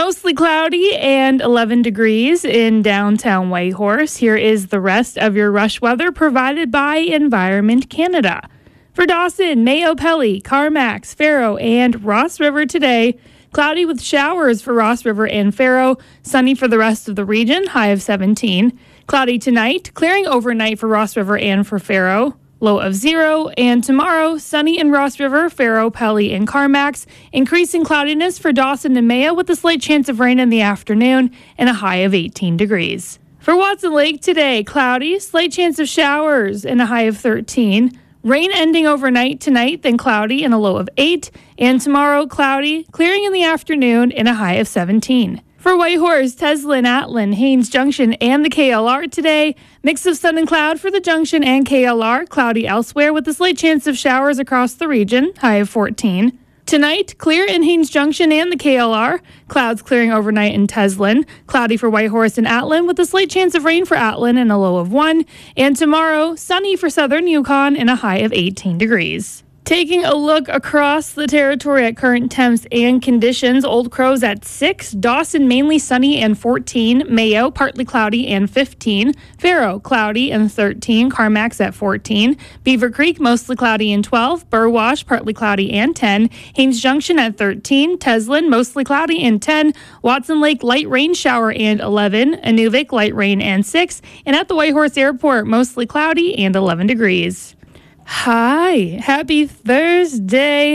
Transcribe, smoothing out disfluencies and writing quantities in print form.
Mostly cloudy and 11 degrees in downtown Whitehorse. Here is the rest of your rush weather provided by Environment Canada. For Dawson, Mayo Pelly, Carmax, Faro, and Ross River today, cloudy with showers for Ross River and Faro. Sunny for the rest of the region, high of 17. Cloudy tonight, clearing overnight for Ross River and for Faro. Low of 0, and tomorrow, sunny in Ross River, Faro, Pelly, and Carmax. Increasing cloudiness for Dawson and Mayo with a slight chance of rain in the afternoon and a high of 18 degrees. For Watson Lake today, cloudy, slight chance of showers and a high of 13. Rain ending overnight tonight, then cloudy and a low of 8. And tomorrow, cloudy, clearing in the afternoon and a high of 17. For Whitehorse, Teslin, Atlin, Haines Junction, and the KLR today, mix of sun and cloud for the Junction and KLR, cloudy elsewhere with a slight chance of showers across the region, high of 14. Tonight, clear in Haines Junction and the KLR, clouds clearing overnight in Teslin, cloudy for Whitehorse and Atlin with a slight chance of rain for Atlin and a low of 1. And tomorrow, sunny for southern Yukon and a high of 18 degrees. Taking a look across the territory at current temps and conditions, Old Crow's at 6, Dawson mainly sunny and 14, Mayo partly cloudy and 15, Faro cloudy and 13, Carmax at 14, Beaver Creek mostly cloudy and 12, Burwash partly cloudy and 10, Haines Junction at 13, Teslin mostly cloudy and 10, Watson Lake light rain shower and 11, Inuvik light rain and 6, and at the Whitehorse Airport mostly cloudy and 11 degrees. Hi, happy Thursday.